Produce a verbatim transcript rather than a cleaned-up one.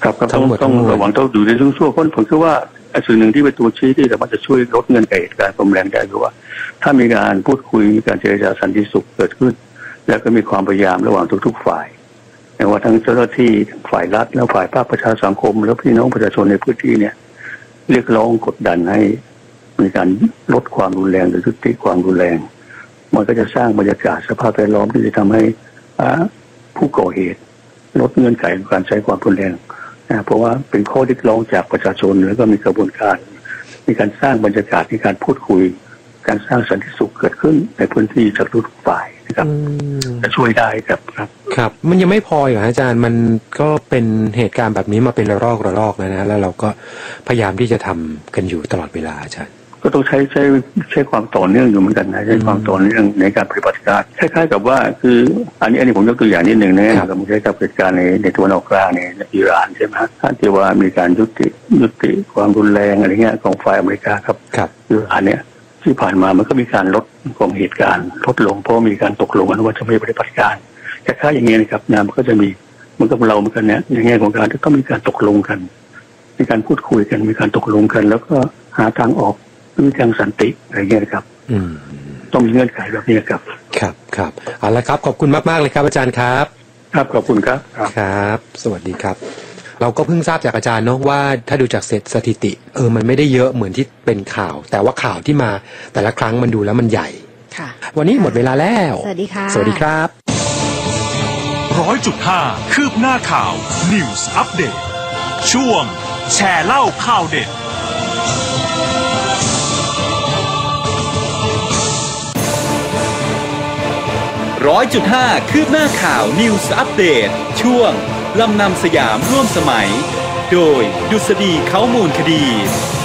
ครับต้องต้องระวังต้องดูในช่วงๆเพราะผมคิดว่าส่วนหนึ่งที่เป็นตัวชี้ที่สามารถจะช่วยลดเงื่อนไขเหตุการณ์ความแรงได้คือว่าถ้ามีการพูดคุยมีการเจรจาสันติสุขเกิดขึ้นแล้วก็มีความพยายามระหว่างทุกๆฝ่ายไม่ว่าทั้งเจ้าหน้าที่ฝ่ายรัฐแล้วฝ่ายภาคประชาสังคมแล้วพี่น้องประชาชนในพื้นที่เนี่ยเรียกร้องกดดันให้มีการลดความรุนแรงหรือยุติความรุนแรงมันก็จะสร้างบรรยากาศสภาพแวดล้อมที่จะทำให้ผู้ก่อเหตุลดเงื่อนไขการใช้ความรุนแรงนะเพราะว่าเป็นข้อเรียกร้องจากประชาชนแล้วก็มีกระบวนการมีการสร้างบรรยากาศในการพูดคุยการสร้างสันติสุขเกิดขึ้นในพื้นที่จากทุกฝ่ายนะครับจะช่วยได้ครับครับครับมันยังไม่พออยู่อาจารย์มันก็เป็นเหตุการณ์แบบนี้มาเป็นระลอกระลอกแล้วนะแล้วเราก็พยายามที่จะทำกันอยู่ตลอดเวลาอาจารย์ก็ต้องใช้ใช้ใช้ความต่อเนื่องอยู่เหมือนกันนะใช้ความต่อเนื่องในการปฏิบัติการคล้ายๆกับว่าคืออันนี้อันนี้ผมยกตัวอย่างนิดหนึ่งนะครับใช้กับเหตุการณ์ในในตัวนออกกลางในอิหร่านใช่ไหมท่านที่ว่ามีการยุติยุติความรุนแรงอะไรเงี้ยของฝ่ายอเมริกาครับอิหร่านเนี่ยที่ผ่านมามันก็มีการลดของเหตุการณ์ลดลงเพราะมีการตกลงกันว่าจะไม่ปฏิบัติการคล้ายๆอย่างเงี้ยนะครับนะมันก็จะมีมันก็เราเหมือนกันเนี่ยอย่างเงี้ยของการก็มีการตกลงกันมีการพูดคุยกันมีการตกลงกันแล้วก็หาทางออกด้วยทางสันติอะไรเงี้ยครับต้องมีเงื่อนไขแบบนี้ครับครับครับเอาละครับขอบคุณมากๆเลยครับอาจารย์ครับครับขอบคุณครับครับสวัสดีครับเราก็เพิ่งทราบจากอาจารย์เนาะว่าถ้าดูจากสถิติเออมันไม่ได้เยอะเหมือนที่เป็นข่าวแต่ว่าข่าวที่มาแต่ละครั้งมันดูแล้วมันใหญ่ค่ะวันนี้หมดเวลาแล้วสวัสดีค่ะสวัสดีครับร้อยจุดห้าคืบหน้าข่าว News Update ช่วงแชร์เล่าข่าวเด็ดร้อยจุดห้าคืบหน้าข่าว News Update ช่วงลำนำสยามร่วมสมัยโดยดุษฎีเขามูลคดี